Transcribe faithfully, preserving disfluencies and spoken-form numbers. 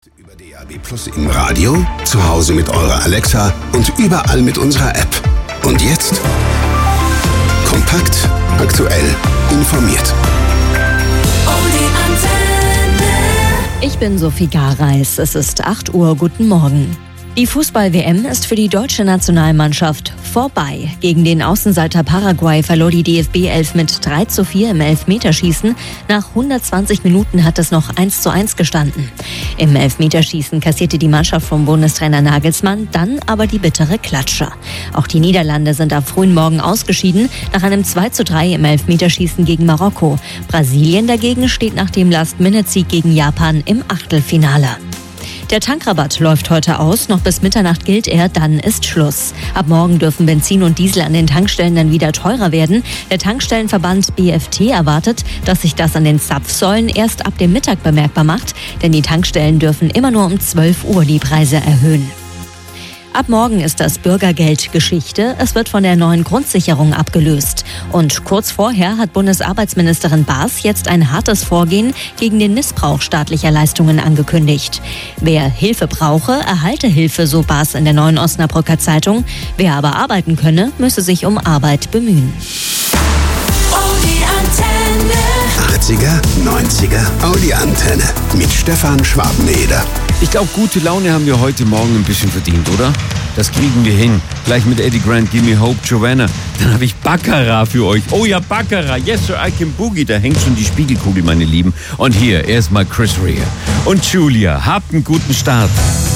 Über D A B Plus im Radio, zu Hause mit eurer Alexa und überall mit unserer App. Und jetzt kompakt, aktuell, informiert. Ich bin Sophie Gareis. Es ist acht Uhr. Guten Morgen. Die Fußball-W M ist für die deutsche Nationalmannschaft vorbei. Gegen den Außenseiter Paraguay verlor die D F B elf mit drei zu vier im Elfmeterschießen. Nach hundertzwanzig Minuten hat es noch eins zu eins gestanden. Im Elfmeterschießen kassierte die Mannschaft vom Bundestrainer Nagelsmann dann aber die bittere Klatsche. Auch die Niederlande sind am frühen Morgen ausgeschieden, nach einem zwei zu drei im Elfmeterschießen gegen Marokko. Brasilien dagegen steht nach dem Last-Minute-Sieg gegen Japan im Achtelfinale. Der Tankrabatt läuft heute aus, noch bis Mitternacht gilt er, dann ist Schluss. Ab morgen dürfen Benzin und Diesel an den Tankstellen dann wieder teurer werden. Der Tankstellenverband B F T erwartet, dass sich das an den Zapfsäulen erst ab dem Mittag bemerkbar macht, denn die Tankstellen dürfen immer nur um zwölf Uhr die Preise erhöhen. Ab morgen ist das Bürgergeld Geschichte. Es wird von der neuen Grundsicherung abgelöst. Und kurz vorher hat Bundesarbeitsministerin Baas jetzt ein hartes Vorgehen gegen den Missbrauch staatlicher Leistungen angekündigt. Wer Hilfe brauche, erhalte Hilfe, so Baas in der Neuen Osnabrücker Zeitung. Wer aber arbeiten könne, müsse sich um Arbeit bemühen. achtziger, neunziger, Audi-Antenne mit Stefan Schwabeneder. Ich glaube, gute Laune haben wir heute Morgen ein bisschen verdient, oder? Das kriegen wir hin. Gleich mit Eddie Grant, Gimme Hope, Joanna. Dann habe ich Baccarat für euch. Oh ja, Baccarat. Yes, sir, I can boogie. Da hängt schon die Spiegelkugel, meine Lieben. Und hier erstmal Chris Rea. Und Julia, habt einen guten Start.